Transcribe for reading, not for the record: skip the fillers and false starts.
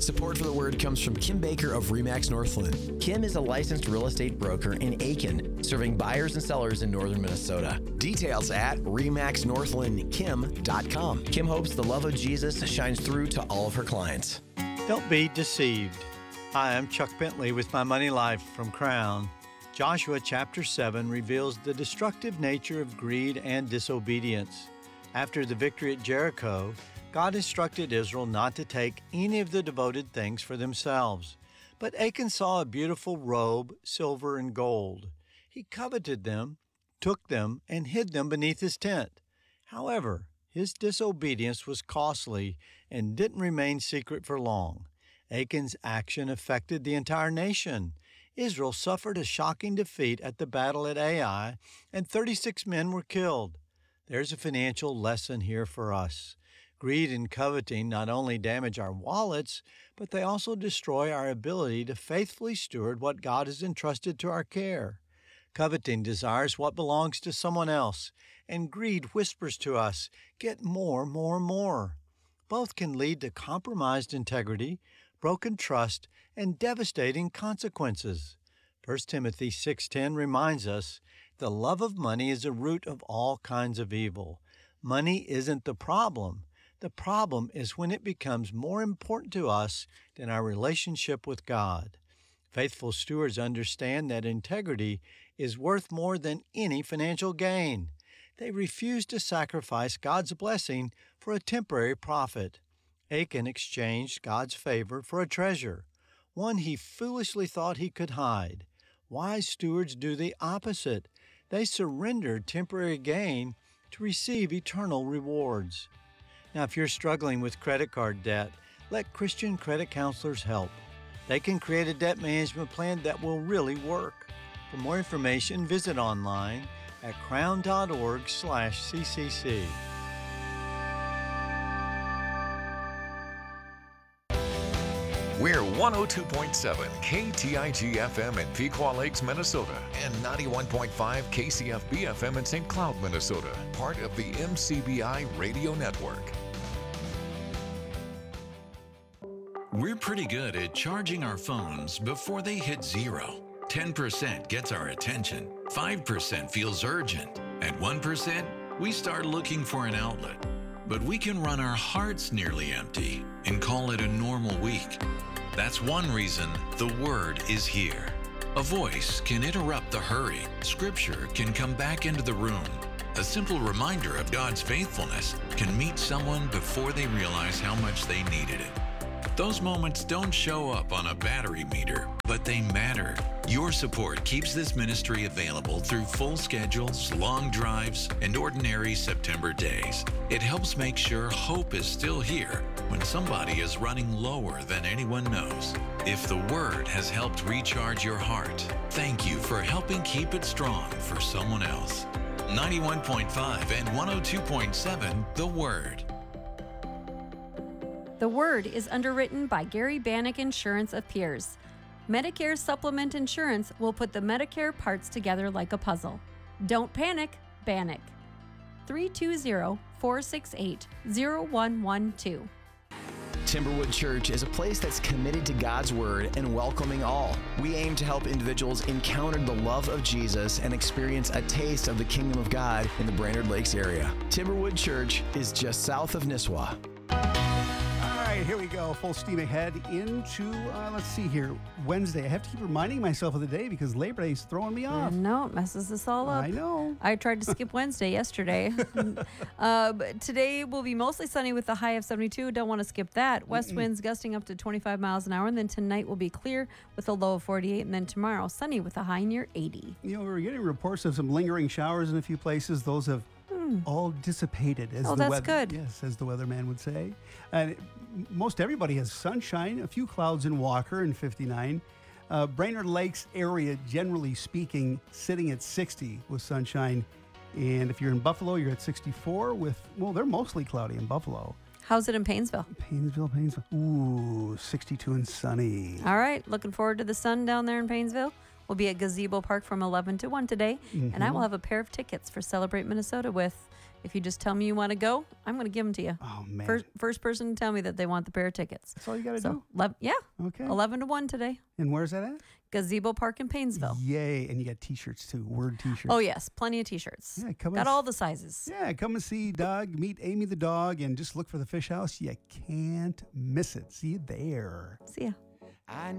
Support for the Word comes from Kim Baker of RE/MAX Northland. Kim is a licensed real estate broker in Aiken, serving buyers and sellers in northern Minnesota. Details at remaxnorthlandkim.com. Kim hopes the love of Jesus shines through to all of her clients. Don't be deceived. Hi, I'm Chuck Bentley with My Money Life from Crown. Joshua chapter 7 reveals the destructive nature of greed and disobedience. After the victory at Jericho, God instructed Israel not to take any of the devoted things for themselves. But Achan saw a beautiful robe, silver and gold. He coveted them, took them, and hid them beneath his tent. However, his disobedience was costly and didn't remain secret for long. Achan's action affected the entire nation. Israel suffered a shocking defeat at the battle at Ai, and 36 men were killed. There's a financial lesson here for us. Greed and coveting not only damage our wallets, but they also destroy our ability to faithfully steward what God has entrusted to our care. Coveting desires what belongs to someone else, and greed whispers to us, get more, more, more. Both can lead to compromised integrity, broken trust, and devastating consequences. 1 Timothy 6:10 reminds us, the love of money is a root of all kinds of evil. Money isn't the problem. The problem is when it becomes more important to us than our relationship with God. Faithful stewards understand that integrity is worth more than any financial gain. They refuse to sacrifice God's blessing for a temporary profit. Achan exchanged God's favor for a treasure, one he foolishly thought he could hide. Wise stewards do the opposite. They surrender temporary gain to receive eternal rewards. Now, if you're struggling with credit card debt, let Christian credit counselors help. They can create a debt management plan that will really work. For more information, visit online at crown.org/CCC. We're 102.7 KTIG FM in Pequot Lakes, Minnesota, and 91.5 KCFB FM in St. Cloud, Minnesota, part of the MCBI Radio Network. We're pretty good at charging our phones before they hit zero. 10% gets our attention, 5% feels urgent, and 1% we start looking for an outlet. But we can run our hearts nearly empty and call it a normal week. That's one reason the Word is here. A voice can interrupt the hurry. Scripture can come back into the room. A simple reminder of God's faithfulness can meet someone before they realize how much they needed it. Those moments don't show up on a battery meter, but they matter. Your support keeps this ministry available through full schedules, long drives, and ordinary September days. It helps make sure hope is still here when somebody is running lower than anyone knows. If the Word has helped recharge your heart, thank you for helping keep it strong for someone else. 91.5 and 102.7 The Word. The Word is underwritten by Gary Bannock Insurance of Pierce. Medicare Supplement Insurance will put the Medicare parts together like a puzzle. Don't panic, Bannock. 320-468-0112. Timberwood Church is a place that's committed to God's Word and welcoming all. We aim to help individuals encounter the love of Jesus and experience a taste of the kingdom of God in the Brainerd Lakes area. Timberwood Church is just south of Nisswa. All right, here we go. Full steam ahead into, let's see here, Wednesday. I have to keep reminding myself of the day because Labor Day is throwing me off. No, it messes us all up. I know. I tried to skip Wednesday yesterday. But today will be mostly sunny with a high of 72. Don't want to skip that. West winds gusting up to 25 miles an hour. And then tonight will be clear with a low of 48. And then tomorrow, sunny with a high near 80. You know, we're getting reports of some lingering showers in a few places. Those have all dissipated, as that's good. Yes, as the weatherman would say. And most everybody has sunshine, a few clouds in Walker and 59. Brainerd Lakes area, generally speaking, sitting at 60 with sunshine. And if you're in Buffalo, you're at 64 with, well, they're mostly cloudy in Buffalo. How's it in Painesville? Painesville. Ooh, 62 and sunny. All right, looking forward to the sun down there in Painesville. We'll be at Gazebo Park from 11 to 1 today, and I will have a pair of tickets for Celebrate Minnesota with If you just tell me you want to go, I'm going to give them to you. Oh, man. First person to tell me that they want the pair of tickets. That's all you got to So, do? yeah. Okay. 11 to 1 today. And where's that at? Gazebo Park in Paynesville. Yay. And you got T-shirts, too. Word T-shirts. Oh, yes. Plenty of T-shirts. Yeah, come Got and all the sizes. Yeah, come and see Doug, meet Amy the dog, and just look for the Fish House. You can't miss it. See you there. See ya. I